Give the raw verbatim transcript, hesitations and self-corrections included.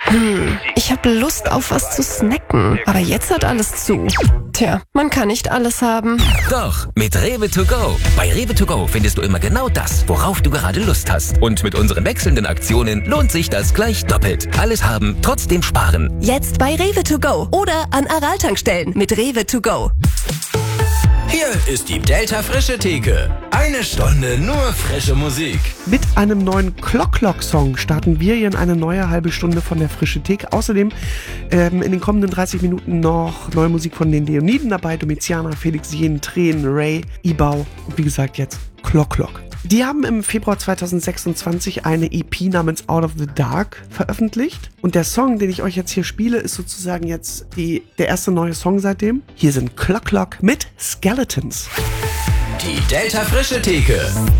Hm, ich habe Lust auf was zu snacken, aber jetzt hat alles zu. Tja, man kann nicht alles haben. Doch, mit Rewe to go. Bei Rewe to go findest du immer genau das, worauf du gerade Lust hast. Und mit unseren wechselnden Aktionen lohnt sich das gleich doppelt. Alles haben, trotzdem sparen. Jetzt bei Rewe to go oder an Aral-Tankstellen mit Rewe to go. Hier ist die Delta Frische Theke. Eine Stunde nur frische Musik. Mit einem neuen Clock-Clock-Song starten wir hier in eine neue halbe Stunde von der Frische Theke. Außerdem ähm, in den kommenden dreißig Minuten noch neue Musik von den Leoniden dabei. Domiziana, Felix Jen, Tränen, Ray, Ibau und wie gesagt jetzt Clock-Clock. Die haben im Februar zweitausendsechsundzwanzig eine E P namens Out of the Dark veröffentlicht. Und der Song, den ich euch jetzt hier spiele, ist sozusagen jetzt die, der erste neue Song seitdem. Hier sind Clock Clock mit Skeletons. Die Delta Frische Theke.